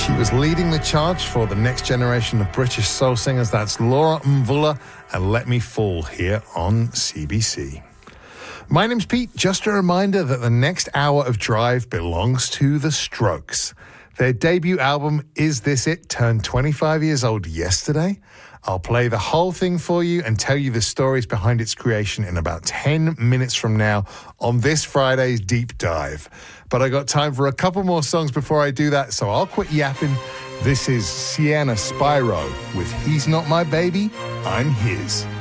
She was leading the charge for the next generation of British soul singers. That's Laura Mvula and Let Me Fall here on CBC. My name's Pete. Just a reminder that the next hour of Drive belongs to The Strokes. Their debut album, Is This It?, turned 25 years old yesterday. I'll play the whole thing for you and tell you the stories behind its creation in about 10 minutes from now on this Friday's Deep Dive. But I got time for a couple more songs before I do that, so I'll quit yapping. This is Sienna Spyro with He's Not My Baby, I'm His.